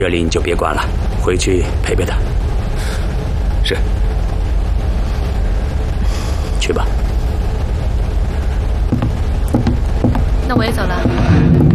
热力你就别管了，回去陪陪他。 是。 去吧。 那我也走了。